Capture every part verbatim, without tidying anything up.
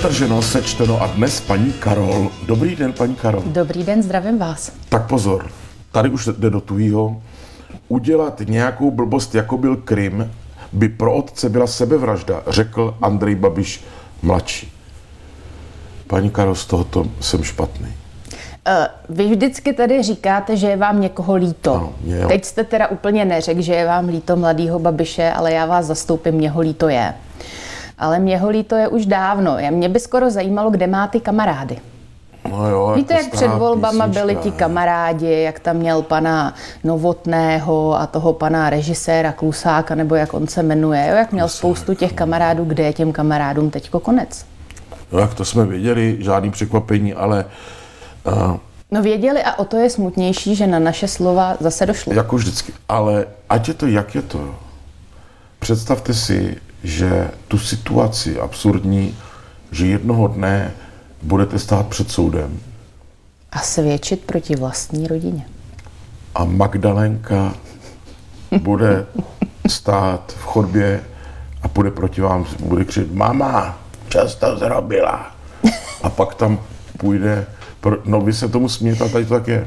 Roztrženo, sečteno a dnes paní Karol. Dobrý den, paní Karol. Dobrý den, zdravím vás. Tak pozor, tady už jde do tuhýho. Udělat nějakou blbost, jako byl Krym, by pro otce byla sebevražda, řekl Andrej Babiš mladší. Paní Karol, z tohoto jsem špatný. Vy vždycky tady říkáte, že je vám někoho líto. Ano, mě, Teď jste teda úplně neřekl, že je vám líto mladýho Babiše, ale já vás zastoupím, mě ho líto je. Ale mě ho líto je už dávno. Mě by skoro zajímalo, kde má ty kamarády. No jo, Víte, jak před volbama písnička, byli ti kamarádi, jak tam měl pana Novotného a toho pana režiséra Klusáka, nebo jak on se jmenuje, jo? Jak měl Klusák, spoustu těch kamarádů, kde je těm kamarádům teďko konec. No jak to jsme věděli, žádný překvapení, ale... Uh, No věděli a o to je smutnější, že na naše slova zase došlo. Jako vždycky, ale ať je to, jak je to. Představte si, že tu situaci absurdní, že jednoho dne budete stát před soudem. A svědčit proti vlastní rodině. A Magdalenka bude stát v chodbě a bude proti vám, bude křičet: mama, čas to zrobila. A pak tam půjde, no vy se tomu smějete, a tady to tak je.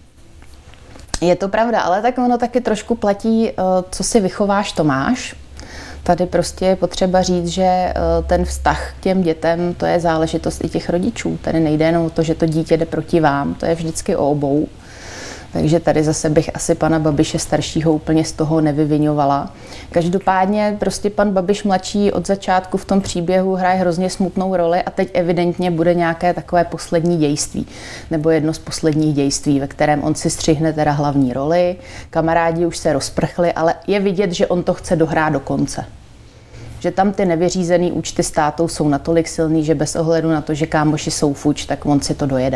Je to pravda, ale tak ono taky trošku platí, co si vychováš, to máš. Tady prostě je potřeba říct, že ten vztah k těm dětem, to je záležitost i těch rodičů. Tady nejde jenom o to, že to dítě jde proti vám, to je vždycky o obou. Takže tady zase bych asi pana Babiše staršího úplně z toho nevyviňovala. Každopádně prostě pan Babiš mladší od začátku v tom příběhu hraje hrozně smutnou roli a teď evidentně bude nějaké takové poslední dějství, nebo jedno z posledních dějství, ve kterém on si střihne teda hlavní roli. Kamarádi už se rozprchli, ale je vidět, že on to chce dohrát do konce. Že tam ty nevyřízený účty s tátou jsou natolik silný, že bez ohledu na to, že kámoši jsou fuč, tak on si to dojede.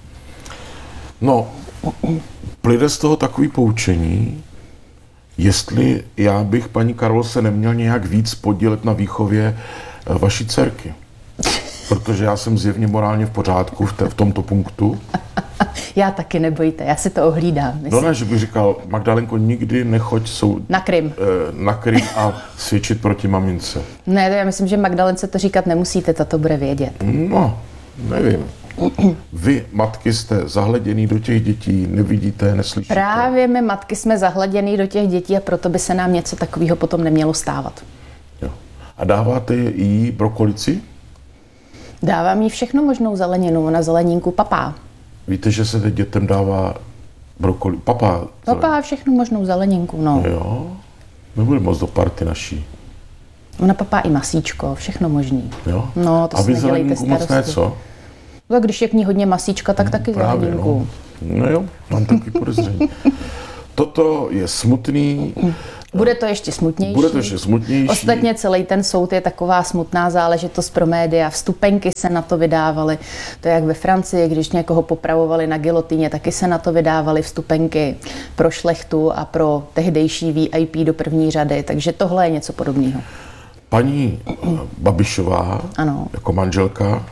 No, plyne z toho takový poučení, jestli já bych, paní Karol, se neměl nějak víc podílet na výchově vaší dcerky. Protože já jsem zjevně morálně v pořádku v, te, v tomto punktu. Já taky, nebojte, já si to ohlídám. Myslím. No ne, že bych říkal: Magdalenko, nikdy nechoď soud, na Krym. na Krym a svědčit proti mamince. Ne, já myslím, že Magdalence to říkat nemusíte, ta to bude vědět. No, nevím. Vy, matky, jste zahleděný do těch dětí, nevidíte, neslyšíte. Právě my, matky, jsme zahleděný do těch dětí a proto by se nám něco takového potom nemělo stávat. Jo. A dáváte jí brokolici? Dávám jí všechno možnou zeleninu, ona zeleninku papá. Víte, že se teď dětem dává brokoli, papá? Papá všechno možnou zeleninku, no. Jo, nebude moc do party naší. Ona papá i masíčko, všechno možný. Jo? No, to a si vy nedělejte zeleninku moc ne, co? No, když je k ní hodně masíčka, tak taky Právě, zeleninku. No. no jo, mám takový podezření. Toto je smutný. Bude to ještě smutnější. Bude to ještě smutnější. Ostatně celý ten soud je taková smutná záležitost pro média. Vstupenky se na to vydávaly. To je jak ve Francii, když někoho popravovali na gilotíně, taky se na to vydávaly vstupenky pro šlechtu a pro tehdejší V I P do první řady. Takže tohle je něco podobného. Paní Babišová, ano, jako manželka,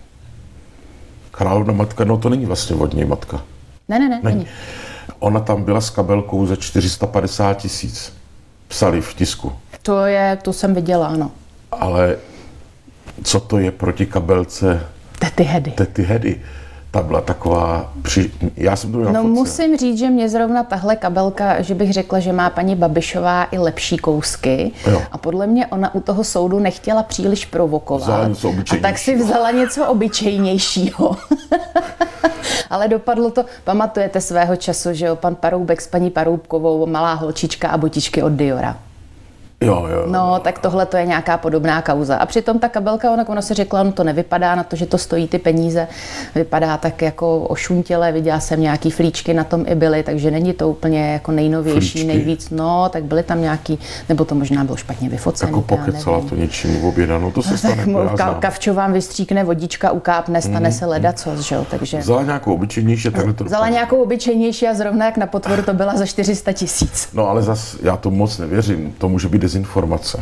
královna matka, no to není vlastně vodní matka. Ne, ne, ne, není. není. Ona tam byla s kabelkou za čtyři sta padesát tisíc. Psali v tisku. To je, to jsem viděla, ano. Ale co to je proti kabelce Tety Hedy? Tety Hedy. Ta byla taková, při... já jsem to měl na No fotce. Musím říct, že mě zrovna tahle kabelka, že bych řekla, že má paní Babišová i lepší kousky. Jo. A podle mě ona u toho soudu nechtěla příliš provokovat. Vzala něco a tak si vzala něco obyčejnějšího. Ale dopadlo to, pamatujete svého času, že jo, pan Paroubek s paní Paroubkovou, malá holčička a botičky od Diora. Jo, jo. No, tak tohle to je nějaká podobná kauza. A přitom ta kabelka, ona, ona si řekla, no to nevypadá na to, že to stojí ty peníze. Vypadá tak jako ošuntěle, viděla jsem nějaký flíčky, na tom i byly, takže není to úplně jako nejnovější, flíčky. Nejvíc. No, tak byly tam nějaký, nebo to možná bylo špatně vyfocené. Jako pokecala to něčím objednanou, to se no, stane. Tak ka- kavčo vám vystříkne, vodička ukápne, stane mm. se ledacos, že jo, takže... Vzala nějakou obyčejnější, takhle to Vzala nějakou obyčejnější a zrovna jak na potvoru to byla za čtyři sta tisíc. No ale zas, já to moc nevěřím, to může být dezinformace.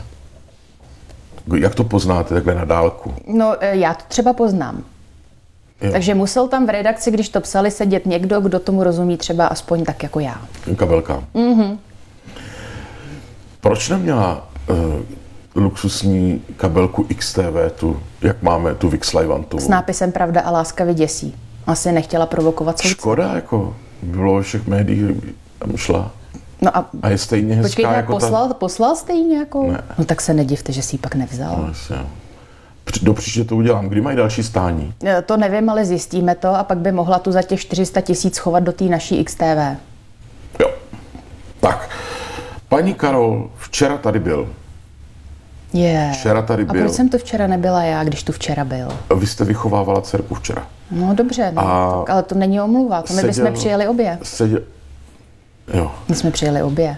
Jak to poznáte takhle na dálku? No, já to třeba poznám. Jo. Takže musel tam v redakci, když to psali, sedět někdo, kdo tomu rozumí třeba aspoň tak jako já. Kabelka. Mm-hmm. Proč neměla uh, luxusní kabelku X T V, tu, jak máme tu Vix Livantovou. S nápisem Pravda a láska vyděsí. Asi nechtěla provokovat soudce. Škoda, jako bylo ve všech médiích, tam šla. No a, A je stejně hezká počkejte, jako poslal, ta... poslal jste jí nějakou? Ne. No tak se nedivte, že si ji pak nevzal. No, jasně, jo. Při- Do příště to udělám. Kdy mají další stání? E, To nevím, ale zjistíme to a pak by mohla tu za těch čtyři sta tisíc schovat do té naší X T V. Jo. Tak, paní Karol včera tady byl. Je. Včera tady A byl. proč jsem tu včera nebyla já, když tu včera byl? Vy jste vychovávala dcerku včera. No dobře, no, A tak, ale to není omluva. To my bychom seděl- přijeli obě. Seděl... Jo. My jsme přijeli obě.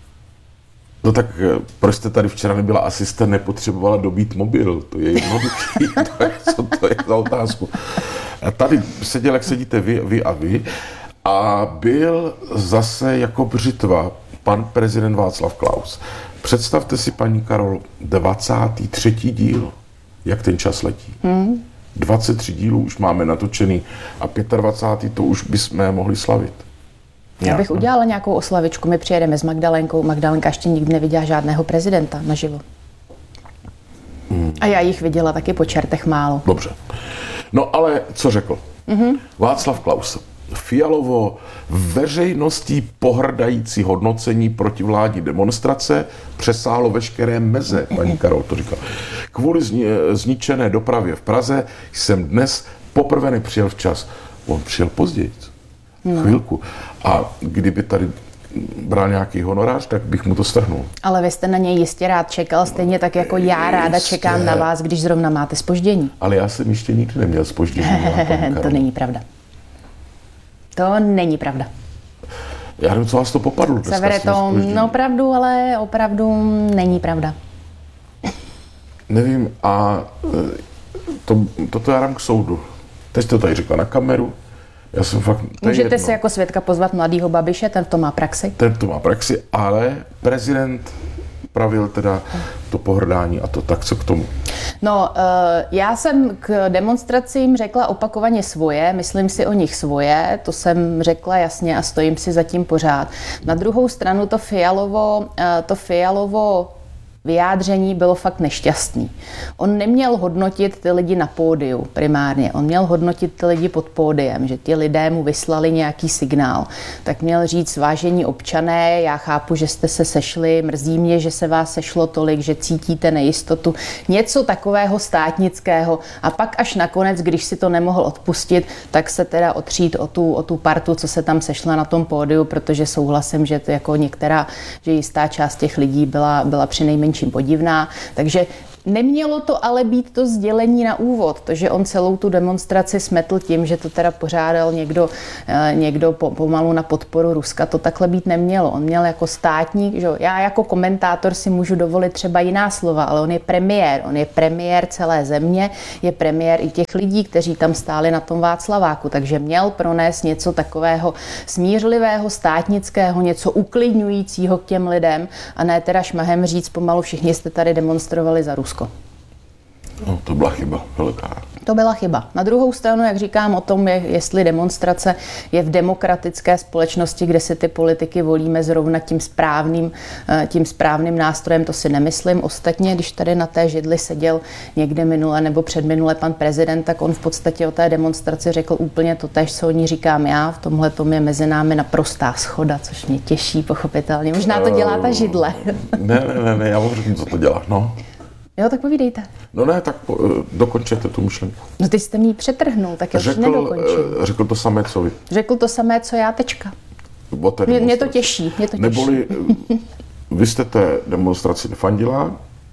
No tak eh, proč jste tady včera nebyla? Asi jste nepotřebovala dobít mobil. To je jednoduchý. to je, co to je za otázku? A tady seděl, jak sedíte vy, vy a vy. A byl zase jako břitva pan prezident Václav Klaus. Představte si, paní Karol, dvacátý třetí díl, jak ten čas letí. Hmm. dvacet tři dílů už máme natočený a dvacátý pátý to už bychom mohli slavit. Já bych udělala nějakou oslavičku, my přijedeme s Magdalenkou. Magdalenka ještě nikdy neviděla žádného prezidenta naživo. Hmm. A já jich viděla taky po čertech málo. Dobře. No ale co řekl? Mm-hmm. Václav Klaus. Fialovo veřejností pohrdající hodnocení protivládní demonstrace přesáhlo veškeré meze, paní Karol to říkala. Kvůli zni- zničené dopravě v Praze jsem dnes poprvé nepřijel včas. On přijel později. No. Chvilku. A kdyby tady bral nějaký honorář, tak bych mu to strhnul. Ale vy jste na něj jistě rád čekal, stejně tak jako já ráda Jistě. čekám na vás, když zrovna máte zpoždění. Ale já jsem ještě nikdy neměl zpoždění. To není pravda. To není pravda. Já nevím, co vás to popadlo. dneska Severe s tím to zpožděním. no, opravdu, ale opravdu není pravda. Nevím, a e, to, toto já dám k soudu. Teď to tady řekla na kameru. Já jsem fakt... to je Můžete jedno. si jako svědka pozvat mladýho Babiše, ten v tom má praxi. Ten to má praxi, ale prezident pravil teda to pohrdání a to tak, co k tomu. No, eh, já jsem k demonstracím řekla opakovaně svoje, myslím si o nich svoje, to jsem řekla jasně a stojím si za tím pořád. Na druhou stranu to Fialovo, eh, to Fialovo vyjádření bylo fakt nešťastný. On neměl hodnotit ty lidi na pódiu primárně, on měl hodnotit ty lidi pod pódiem, že ti lidé mu vyslali nějaký signál. Tak měl říct, vážení občané, já chápu, že jste se sešli, mrzí mě, že se vás sešlo tolik, že cítíte nejistotu, něco takového státnického. A pak až nakonec, když si to nemohl odpustit, tak se teda otřít o tu, o tu partu, co se tam sešla na tom pódiu, protože souhlasím, že to jako některá, že jistá část těch lidí byla, byla přinejmenším podivná, takže nemělo to ale být to sdělení na úvod, to, že on celou tu demonstraci smetl tím, že to teda pořádal někdo, někdo pomalu na podporu Ruska, to takhle být nemělo. On měl jako státník, že já jako komentátor si můžu dovolit třeba jiná slova, ale on je premiér, on je premiér celé země, je premiér i těch lidí, kteří tam stáli na tom Václaváku, takže měl pronést něco takového smířlivého, státnického, něco uklidňujícího k těm lidem a ne teda šmahem říct pomalu všichni jste tady demonstrovali za Rusko. No, to byla chyba velká. To byla chyba. Na druhou stranu, jak říkám o tom, je, jestli demonstrace je v demokratické společnosti, kde si ty politiky volíme zrovna tím správným, tím správným nástrojem, to si nemyslím. Ostatně, když tady na té židli seděl někde minule nebo předminule pan prezident, tak on v podstatě o té demonstraci řekl úplně to též, co o ní říkám já. V tomhle tom je mezi námi naprostá schoda, což mě těší, pochopitelně. Možná to dělá ta židle. Ne, ne, ne, ne, já vám řeknu, co to dělá, no. Jo, tak povídejte. No ne, tak po, dokončete tu myšlenku. No ty jste mi ji přetrhnul, tak já už Řekl, nedokončím. řekl to samé, co vy. Řekl to samé, co já, tečka. Mě, mě to těší, mě to těší. Neboli vy jste té demonstraci nefandila?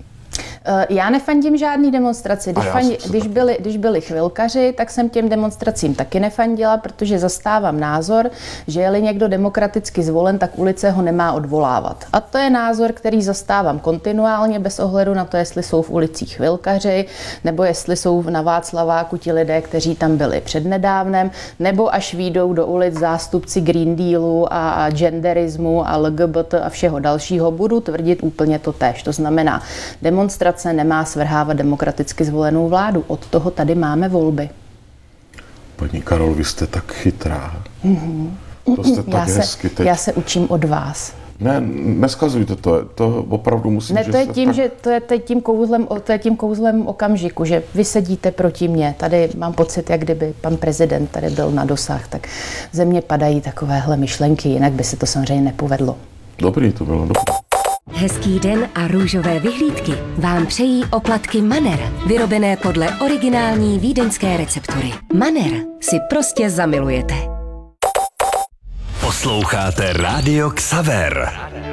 Já nefandím žádný demonstraci. Když, já fandi, jsem se když, taky. byli, když byli chvilkaři, tak jsem těm demonstracím taky nefandila, protože zastávám názor, že je-li někdo demokraticky zvolen, tak ulice ho nemá odvolávat. A to je názor, který zastávám kontinuálně, bez ohledu na to, jestli jsou v ulicích chvilkaři, nebo jestli jsou na Václaváku ti lidé, kteří tam byli přednedávnem, nebo až výjdou do ulic zástupci Green Dealu a, a genderismu a L G B T a všeho dalšího, budu tvrdit úplně to též. To znamená, demonstrace nemá svrhávat demokraticky zvolenou vládu. Od toho tady máme volby. Paní Karol, vy jste tak chytrá. Mm-hmm. To jste tak já, hezky se, teď. já se učím od vás. Ne, neskazujte to, to opravdu musím... Ne, to je že tím, tak... že to je teď tím kouzlem, to je tím kouzlem okamžiku, že vy sedíte proti mně. Tady mám pocit, jak kdyby pan prezident tady byl na dosah, tak ze mě padají takovéhle myšlenky, jinak by se to samozřejmě nepovedlo. Dobrý to bylo, dobrý. Hezký den a růžové vyhlídky vám přejí oplatky Manner, vyrobené podle originální vídeňské receptury. Manner si prostě zamilujete. Posloucháte Rádio Xaver.